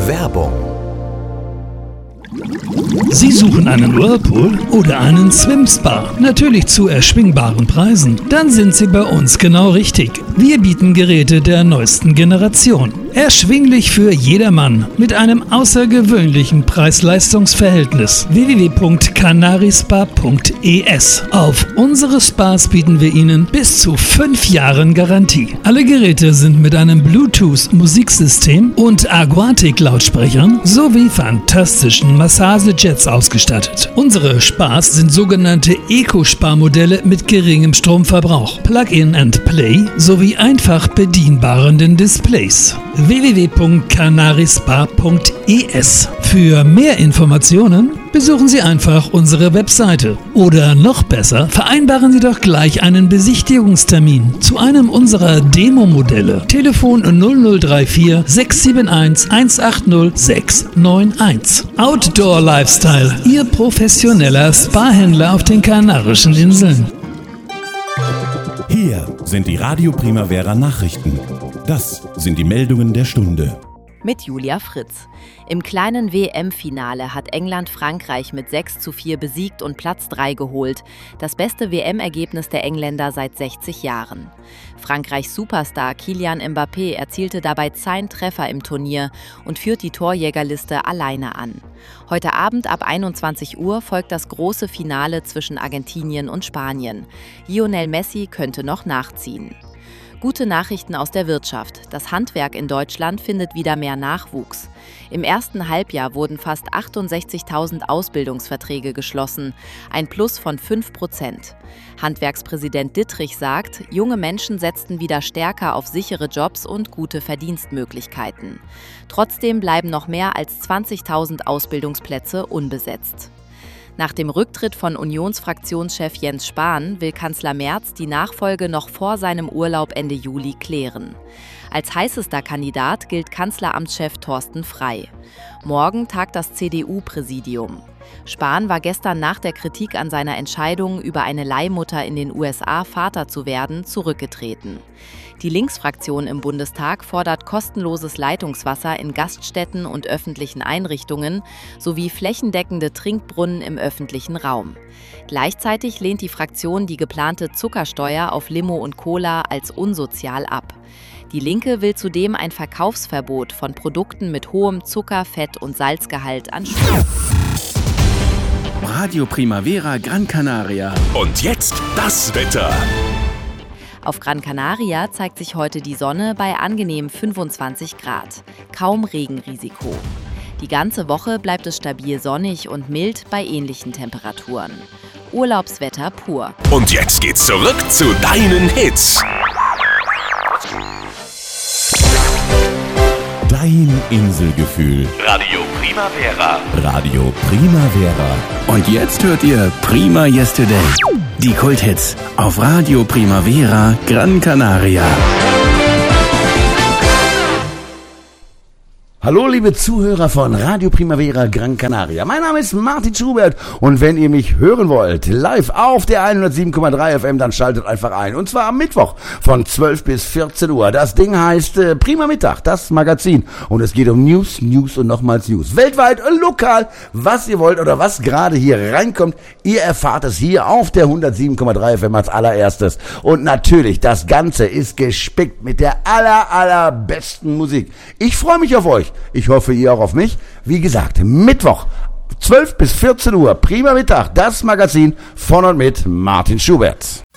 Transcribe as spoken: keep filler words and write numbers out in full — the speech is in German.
Werbung. Sie suchen einen Whirlpool oder einen Swim-Spa? Natürlich zu erschwingbaren Preisen. Dann sind Sie bei uns genau richtig. Wir bieten Geräte der neuesten Generation. Erschwinglich für jedermann mit einem außergewöhnlichen Preis-Leistungs-Verhältnis. w w w punkt canarispa punkt e s. Auf unsere Spas bieten wir Ihnen bis zu fünf Jahren Garantie. Alle Geräte sind mit einem Bluetooth-Musiksystem und Aquatic-Lautsprechern sowie fantastischen Massagejets ausgestattet. Unsere Spas sind sogenannte Eco-Spa-Modelle mit geringem Stromverbrauch, Plug-in and Play sowie einfach bedienbaren Displays. w w w punkt canarispa punkt e s. Für mehr Informationen besuchen Sie einfach unsere Webseite. Oder noch besser, vereinbaren Sie doch gleich einen Besichtigungstermin zu einem unserer Demo-Modelle. Telefon null null drei vier sechs sieben eins eins acht null sechs neun eins. Outdoor Lifestyle, Ihr professioneller Spa-Händler auf den Kanarischen Inseln. Hier sind die Radio Primavera Nachrichten. Das sind die Meldungen der Stunde. Mit Julia Fritz. Im kleinen W M-Finale hat England Frankreich mit sechs zu vier besiegt und Platz drei geholt. Das beste W M-Ergebnis der Engländer seit sechzig Jahren. Frankreichs Superstar Kylian Mbappé erzielte dabei zehn Treffer im Turnier und führt die Torjägerliste alleine an. Heute Abend ab einundzwanzig Uhr folgt das große Finale zwischen Argentinien und Spanien. Lionel Messi könnte noch nachziehen. Gute Nachrichten aus der Wirtschaft. Das Handwerk in Deutschland findet wieder mehr Nachwuchs. Im ersten Halbjahr wurden fast achtundsechzigtausend Ausbildungsverträge geschlossen, ein Plus von fünf Prozent. Handwerkspräsident Dittrich sagt, junge Menschen setzten wieder stärker auf sichere Jobs und gute Verdienstmöglichkeiten. Trotzdem bleiben noch mehr als zwanzigtausend Ausbildungsplätze unbesetzt. Nach dem Rücktritt von Unionsfraktionschef Jens Spahn will Kanzler Merz die Nachfolge noch vor seinem Urlaub Ende Juli klären. Als heißester Kandidat gilt Kanzleramtschef Thorsten Frey. Morgen tagt das C D U-Präsidium. Spahn war gestern nach der Kritik an seiner Entscheidung, über eine Leihmutter in den U S A Vater zu werden, zurückgetreten. Die Linksfraktion im Bundestag fordert kostenloses Leitungswasser in Gaststätten und öffentlichen Einrichtungen sowie flächendeckende Trinkbrunnen im öffentlichen Raum. Gleichzeitig lehnt die Fraktion die geplante Zuckersteuer auf Limo und Cola als unsozial ab. Die Linke will zudem ein Verkaufsverbot von Produkten mit hohem Zucker-, Fett- und Salzgehalt an Schulen. Radio Primavera Gran Canaria. Und jetzt das Wetter. Auf Gran Canaria zeigt sich heute die Sonne bei angenehmen fünfundzwanzig Grad. Kaum Regenrisiko. Die ganze Woche bleibt es stabil sonnig und mild bei ähnlichen Temperaturen. Urlaubswetter pur. Und jetzt geht's zurück zu deinen Hits. Dein Inselgefühl. Radio Primavera. Radio Primavera. Und jetzt hört ihr Prima Yesterday. Die Kulthits auf Radio Primavera Gran Canaria. Hallo liebe Zuhörer von Radio Primavera Gran Canaria. Mein Name ist Martin Schubert und wenn ihr mich hören wollt, live auf der hundertsieben Komma drei F M, dann schaltet einfach ein. Und zwar am Mittwoch von zwölf bis vierzehn Uhr. Das Ding heißt äh, Prima Mittag, das Magazin. Und es geht um News, News und nochmals News. Weltweit, äh, lokal, was ihr wollt oder was gerade hier reinkommt. Ihr erfahrt es hier auf der hundertsieben Komma drei F M als allererstes. Und natürlich, das Ganze ist gespickt mit der aller, allerbesten Musik. Ich freue mich auf euch. Ich hoffe, ihr auch auf mich. Wie gesagt, Mittwoch, zwölf bis vierzehn Uhr, Prima Mittag, das Magazin von und mit Martin Schubert.